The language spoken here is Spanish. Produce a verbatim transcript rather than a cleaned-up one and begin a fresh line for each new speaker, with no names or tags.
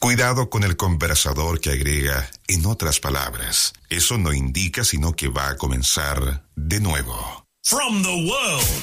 Cuidado con el conversador que agrega en otras palabras. Eso no indica sino que va a comenzar de nuevo.
From the world